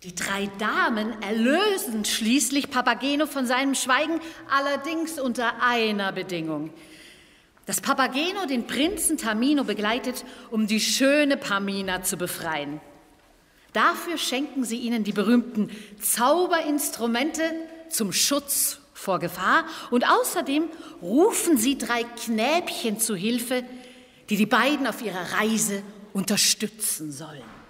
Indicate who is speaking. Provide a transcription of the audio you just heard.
Speaker 1: Die 3 Damen erlösen schließlich Papageno von seinem Schweigen, allerdings unter einer Bedingung: dass Papageno den Prinzen Tamino begleitet, um die schöne Pamina zu befreien. Dafür schenken sie ihnen die berühmten Zauberinstrumente zum Schutz vor Gefahr und außerdem rufen sie 3 Knäbchen zu Hilfe, die die beiden auf ihrer Reise unterstützen sollen.